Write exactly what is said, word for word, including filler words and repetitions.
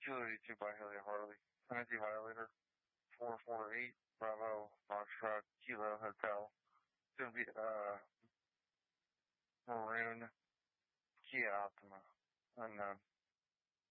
Kilo eighty-two by Haley Harley. Penalty violator. four four eight. Bravo. Foxtrot. Kilo Hotel. It's going to be, uh, maroon Kia Optima. Unknown.